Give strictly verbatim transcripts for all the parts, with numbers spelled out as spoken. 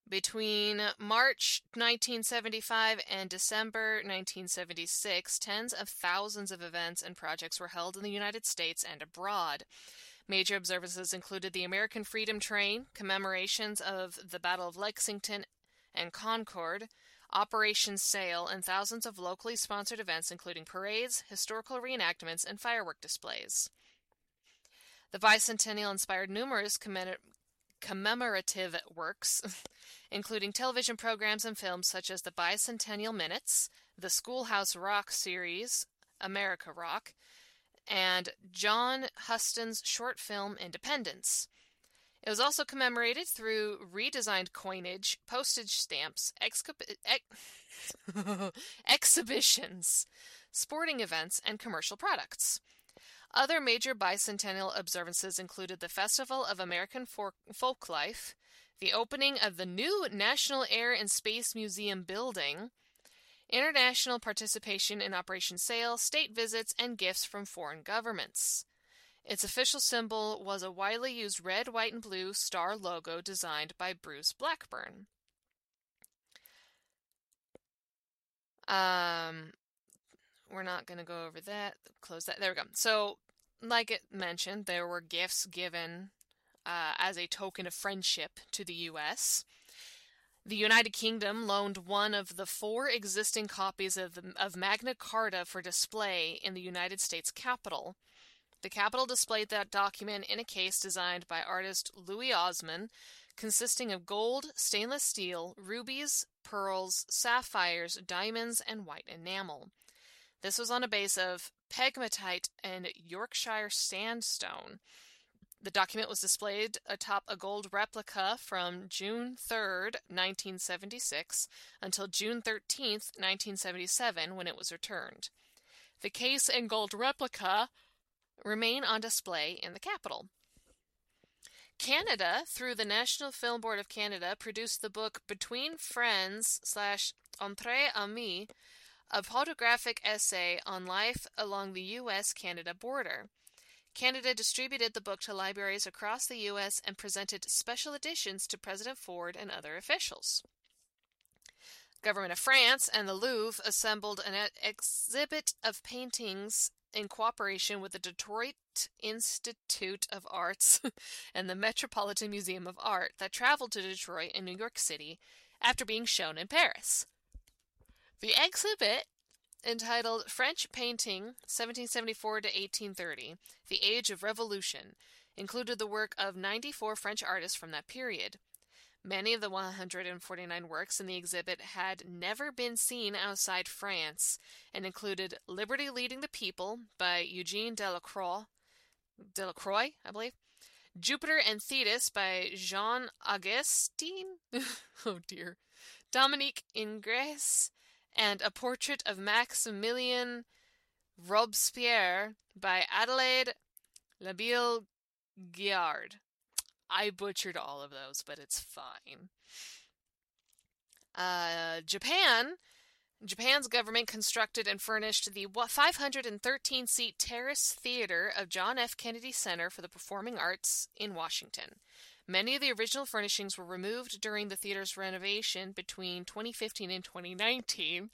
Between March nineteen seventy-five and December nineteen seventy-six, tens of thousands of events and projects were held in the United States and abroad. Major observances included the American Freedom Train, commemorations of the Battle of Lexington and Concord, Operation Sail, and thousands of locally sponsored events including parades, historical reenactments, and firework displays. The bicentennial inspired numerous commem- commemorative works, including television programs and films such as the Bicentennial Minutes, the Schoolhouse Rock series, America Rock, and John Huston's short film Independence. It was also commemorated through redesigned coinage, postage stamps, exco- ex- exhibitions, sporting events, and commercial products. Other major bicentennial observances included the Festival of American Folklife, the opening of the new National Air and Space Museum building, international participation in Operation Sail, state visits, and gifts from foreign governments. Its official symbol was a widely used red, white, and blue star logo designed by Bruce Blackburn. Um, we're not going to go over that. Close that. There we go. So, like it mentioned, there were gifts given uh, as a token of friendship to the U S The United Kingdom loaned one of the four existing copies of, of Magna Carta for display in the United States Capitol. The Capitol displayed that document in a case designed by artist Louis Osman, consisting of gold, stainless steel, rubies, pearls, sapphires, diamonds, and white enamel. This was on a base of pegmatite and Yorkshire sandstone. The document was displayed atop a gold replica from June third, nineteen seventy-six, until June thirteenth, nineteen seventy-seven, when it was returned. The case and gold replica remain on display in the Capitol. Canada, through the National Film Board of Canada, produced the book Between Friends slash Entre Amis, a photographic essay on life along the U S Canada border. Canada distributed the book to libraries across the U S and presented special editions to President Ford and other officials. Government of France and the Louvre assembled an exhibit of paintings in cooperation with the Detroit Institute of Arts and the Metropolitan Museum of Art that traveled to Detroit and New York City after being shown in Paris. The exhibit, entitled French Painting seventeen seventy-four to eighteen thirty, The Age of Revolution, included the work of ninety-four French artists from that period. Many of the one hundred forty-nine works in the exhibit had never been seen outside France and included Liberty Leading the People by Eugene Delacroix, Delacroix, I believe, Jupiter and Thetis by Jean Augustin, oh dear, Dominique Ingres, and A Portrait of Maximilien Robespierre by Adelaide Labille-Guiard. I butchered all of those, but it's fine. Uh, Japan. Japan's government constructed and furnished the five hundred thirteen seat Terrace Theater of John F. Kennedy Center for the Performing Arts in Washington. Many of the original furnishings were removed during the theater's renovation between twenty fifteen and twenty nineteen.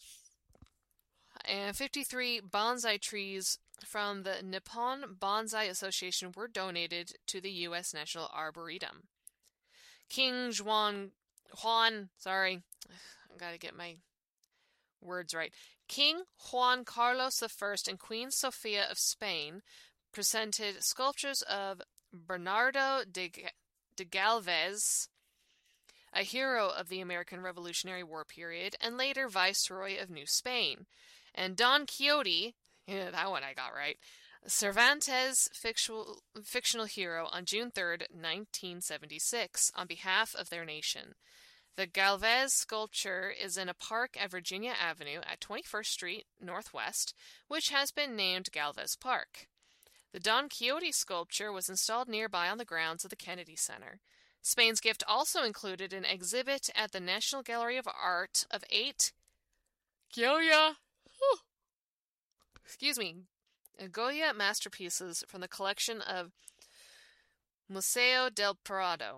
And fifty-three bonsai trees from the Nippon Bonsai Association were donated to the U S National Arboretum. King Juan, Juan, sorry, I gotta get my words right. King Juan Carlos the First and Queen Sofia of Spain presented sculptures of Bernardo de, de Galvez, a hero of the American Revolutionary War period and later Viceroy of New Spain, and Don Quixote, yeah, that one I got right, Cervantes' fictional, fictional hero on June third, nineteen seventy-six, on behalf of their nation. The Galvez sculpture is in a park at Virginia Avenue at twenty-first Street Northwest, which has been named Galvez Park. The Don Quixote sculpture was installed nearby on the grounds of the Kennedy Center. Spain's gift also included an exhibit at the National Gallery of Art of eight Goya, excuse me, Goya masterpieces from the collection of Museo del Prado.